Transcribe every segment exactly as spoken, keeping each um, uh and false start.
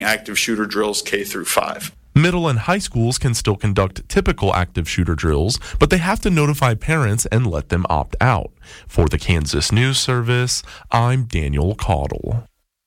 active shooter drills K through five. Middle and high schools can still conduct typical active shooter drills, but they have to notify parents and let them opt out. For the Kansas News Service, I'm Daniel Caudle.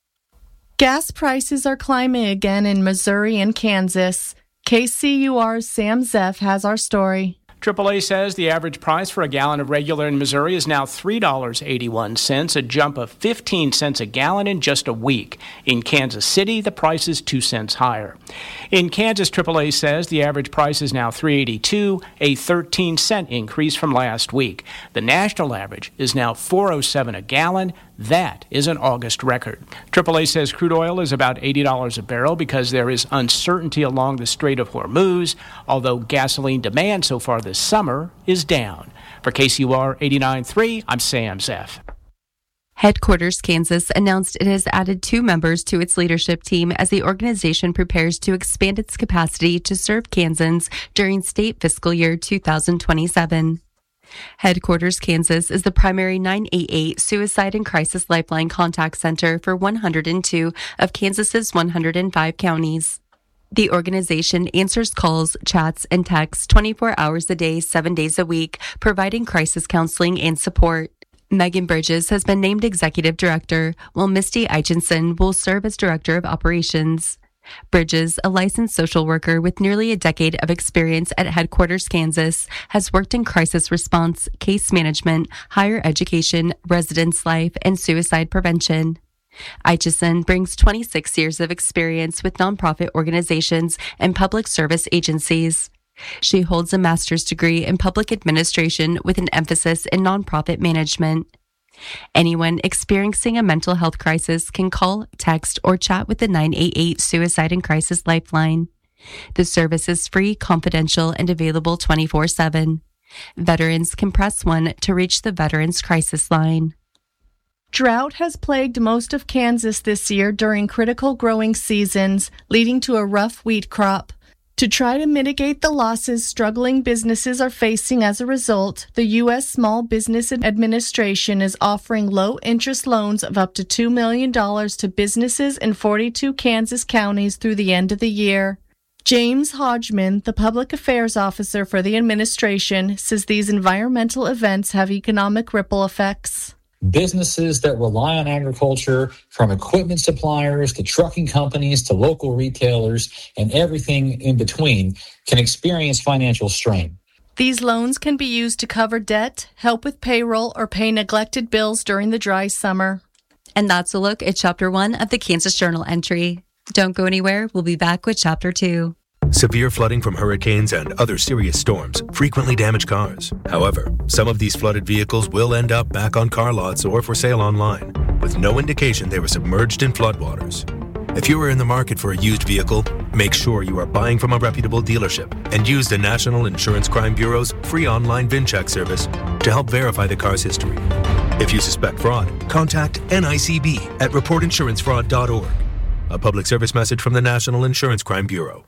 Gas prices are climbing again in Missouri and Kansas. K C U R's Sam Zeff has our story. triple A says the average price for a gallon of regular in Missouri is now three dollars and eighty-one cents, a jump of fifteen cents a gallon in just a week. In Kansas City, the price is two cents higher. In Kansas, triple A says the average price is now three dollars and eighty-two cents, a thirteen cent increase from last week. The national average is now four dollars and seven cents a gallon. That is an August record. triple A says crude oil is about eighty dollars a barrel because there is uncertainty along the Strait of Hormuz, although gasoline demand so far this summer is down. For K C U R eighty-nine point three, I'm Sam Zeff. Headquarters Kansas announced it has added two members to its leadership team as the organization prepares to expand its capacity to serve Kansans during state fiscal year two thousand twenty-seven. Headquarters Kansas is the primary nine eight eight Suicide and Crisis Lifeline contact center for one hundred two of Kansas's one hundred five counties. The organization answers calls, chats, and texts twenty-four hours a day, seven days a week, providing crisis counseling and support. Megan Bridges has been named executive director, while Misty Eichenson will serve as director of operations. Bridges, a licensed social worker with nearly a decade of experience at Headquarters Kansas, has worked in crisis response, case management, higher education, residence life, and suicide prevention. Eichison brings twenty-six years of experience with nonprofit organizations and public service agencies. She holds a master's degree in public administration with an emphasis in nonprofit management. Anyone experiencing a mental health crisis can call, text, or chat with the nine eight eight Suicide and Crisis Lifeline. The service is free, confidential, and available twenty-four seven. Veterans can press one to reach the Veterans Crisis Line. Drought has plagued most of Kansas this year during critical growing seasons, leading to a rough wheat crop. To try to mitigate the losses struggling businesses are facing as a result, the U S Small Business Administration is offering low-interest loans of up to two million dollars to businesses in forty-two Kansas counties through the end of the year. James Hodgman, the public affairs officer for the administration, says these environmental events have economic ripple effects. Businesses that rely on agriculture, from equipment suppliers to trucking companies to local retailers and everything in between, can experience financial strain. These loans can be used to cover debt, help with payroll, or pay neglected bills during the dry summer. And that's a look at Chapter one of the Kansas Journal entry. Don't go anywhere. We'll be back with Chapter two. Severe flooding from hurricanes and other serious storms frequently damage cars. However, some of these flooded vehicles will end up back on car lots or for sale online, with no indication they were submerged in floodwaters. If you are in the market for a used vehicle, make sure you are buying from a reputable dealership and use the National Insurance Crime Bureau's free online VIN check service to help verify the car's history. If you suspect fraud, contact N I C B at report insurance fraud dot org. A public service message from the National Insurance Crime Bureau.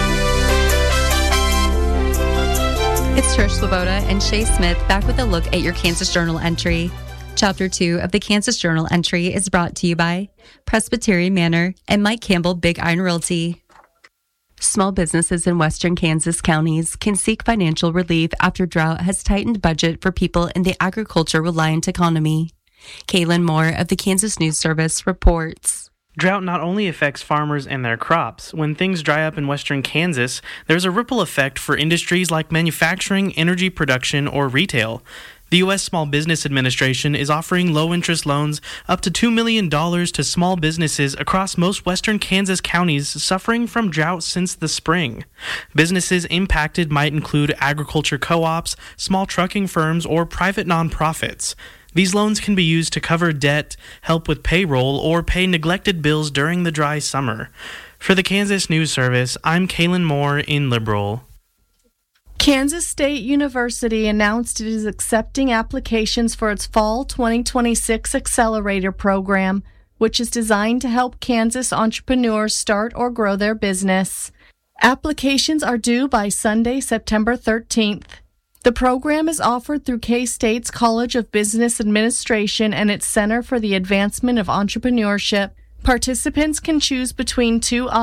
It's Trish Swoboda and Shay Smith back with a look at your Kansas Journal entry. Chapter two of the Kansas Journal entry is brought to you by Presbyterian Manor and Mike Campbell Big Iron Realty. Small businesses in western Kansas counties can seek financial relief after drought has tightened budget for people in the agriculture-reliant economy. Kaylin Moore of the Kansas News Service reports. Drought not only affects farmers and their crops. When things dry up in western Kansas, there's a ripple effect for industries like manufacturing, energy production, or retail. The U S Small Business Administration is offering low-interest loans up to two million dollars to small businesses across most western Kansas counties suffering from drought since the spring. Businesses impacted might include agriculture co-ops, small trucking firms, or private nonprofits. These loans can be used to cover debt, help with payroll, or pay neglected bills during the dry summer. For the Kansas News Service, I'm Kaylin Moore in Liberal. Kansas State University announced it is accepting applications for its Fall twenty twenty-six Accelerator program, which is designed to help Kansas entrepreneurs start or grow their business. Applications are due by Sunday, September thirteenth. The program is offered through K-State's College of Business Administration and its Center for the Advancement of Entrepreneurship. Participants can choose between two